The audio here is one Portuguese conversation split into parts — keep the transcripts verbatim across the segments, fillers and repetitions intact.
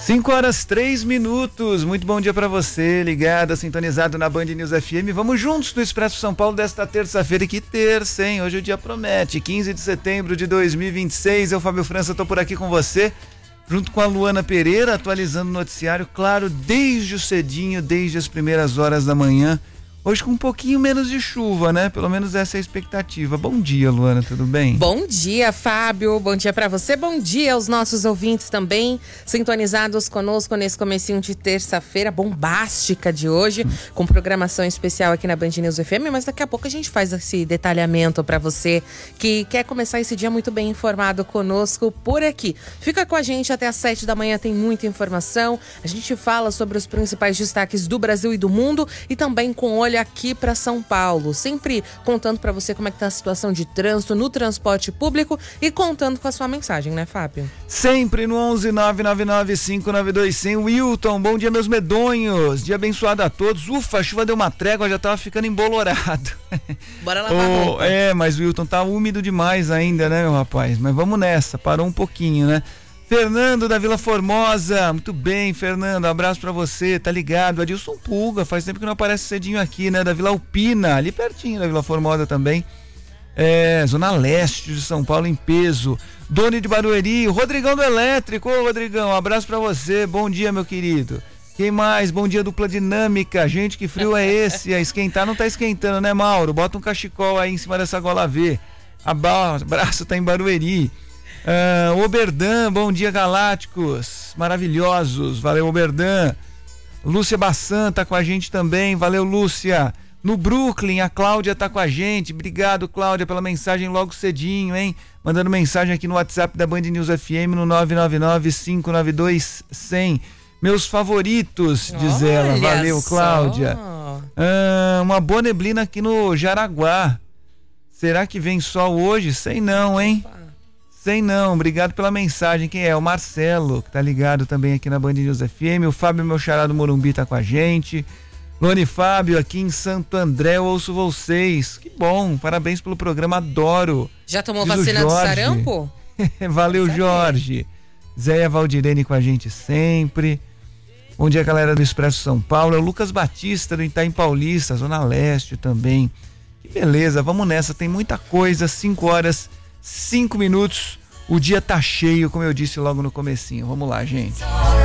cinco horas, três minutos. Muito bom dia para você, ligado, sintonizado na Band News F M. Vamos juntos no Expresso São Paulo desta terça-feira. Que terça, hein? Hoje o dia promete. quinze de setembro de dois mil e vinte e seis. Eu, Fábio França, tô por aqui com você, junto com a Luana Pereira, atualizando o noticiário, claro, desde o cedinho, desde as primeiras horas da manhã. Hoje com um pouquinho menos de chuva, né? Pelo menos essa é a expectativa. Bom dia, Luana, tudo bem? Bom dia, Fábio. Bom dia pra você. Bom dia aos nossos ouvintes também, sintonizados conosco nesse comecinho de terça-feira bombástica de hoje, com programação especial aqui na Band News F M, mas daqui a pouco a gente faz esse detalhamento pra você que quer começar esse dia muito bem informado conosco por aqui. Fica com a gente até às sete da manhã, tem muita informação. A gente fala sobre os principais destaques do Brasil e do mundo e também com olho aqui para São Paulo, sempre contando para você como é que tá a situação de trânsito no transporte público e contando com a sua mensagem, né, Fábio? Sempre no onze nove nove nove cinco nove dois zero zero. Wilton, bom dia, meus medonhos, dia abençoado a todos. Ufa, a chuva deu uma trégua, já tava ficando embolorado. Bora lavar oh, roupa. É, mas o Wilton tá úmido demais ainda, né, meu rapaz? Mas vamos nessa, parou um pouquinho, né? Fernando da Vila Formosa, muito bem, Fernando, um abraço pra você, tá ligado? Adilson Pulga, faz tempo que não aparece cedinho aqui, né? Da Vila Alpina, ali pertinho da Vila Formosa também. É, Zona Leste de São Paulo em peso. Doni de Barueri, Rodrigão do Elétrico, ô Rodrigão, um abraço pra você, bom dia, meu querido. Quem mais? Bom dia, dupla dinâmica. Gente, que frio é esse? A esquentar não tá esquentando, né, Mauro? Bota um cachecol aí em cima dessa gola V. Abraço, tá em Barueri. Uh, Oberdan, bom dia, galácticos, maravilhosos, valeu, Oberdan. Lúcia Bassan tá com a gente também, valeu, Lúcia. No Brooklyn, a Cláudia tá com a gente, obrigado, Cláudia, pela mensagem logo cedinho, hein? Mandando mensagem aqui no WhatsApp da Band News F M no nove nove nove cinco nove dois zero zero. Meus favoritos, diz Olha ela, valeu, Cláudia. Uh, uma boa neblina aqui no Jaraguá. Será que vem sol hoje? Sei não, hein? Sei não, obrigado pela mensagem. Quem é? O Marcelo, que tá ligado também aqui na Band News F M. O Fábio, meu xará do Morumbi, tá com a gente. Lone Fábio, aqui em Santo André, eu ouço vocês. Que bom, parabéns pelo programa, adoro. Já tomou Diz vacina do sarampo? Valeu, Jorge. Zéia Valdirene com a gente sempre. Bom dia, galera do Expresso São Paulo. É o Lucas Batista do Itaim Paulista, Zona Leste também. Que beleza, vamos nessa, tem muita coisa, cinco horas... Cinco minutos, o dia tá cheio, como eu disse logo no comecinho. Vamos lá, gente.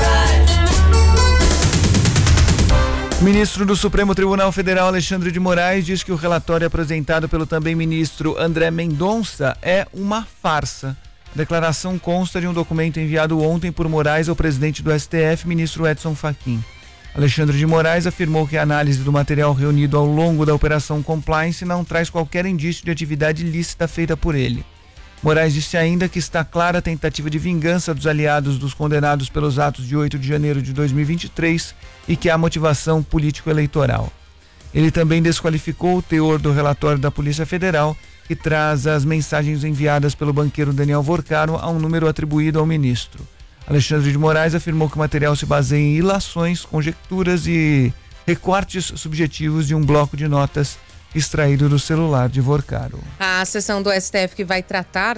O ministro do Supremo Tribunal Federal, Alexandre de Moraes, diz que o relatório apresentado pelo também ministro André Mendonça é uma farsa. A declaração consta de um documento enviado ontem por Moraes ao presidente do S T F, ministro Edson Fachin. Alexandre de Moraes afirmou que a análise do material reunido ao longo da Operação Compliance não traz qualquer indício de atividade ilícita feita por ele. Moraes disse ainda que está clara a tentativa de vingança dos aliados dos condenados pelos atos de oito de janeiro de dois mil e vinte e três e que há motivação político-eleitoral. Ele também desqualificou o teor do relatório da Polícia Federal, que traz as mensagens enviadas pelo banqueiro Daniel Vorcaro a um número atribuído ao ministro. Alexandre de Moraes afirmou que o material se baseia em ilações, conjecturas e recortes subjetivos de um bloco de notas extraído do celular de Vorcaro. A sessão do S T F que vai tratar